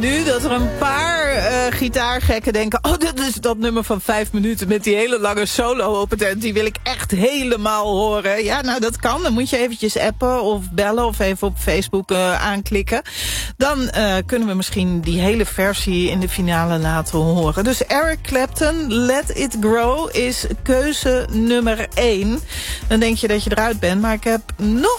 Nu dat er een paar gitaargekken denken... oh, dit is dat nummer van 5 minuten met die hele lange solo op het eind. Die wil ik echt helemaal horen. Ja, nou, dat kan. Dan moet je eventjes appen of bellen of even op Facebook aanklikken. Dan kunnen we misschien die hele versie in de finale laten horen. Dus Eric Clapton, Let It Grow, is keuze nummer 1. Dan denk je dat je eruit bent, maar ik heb nog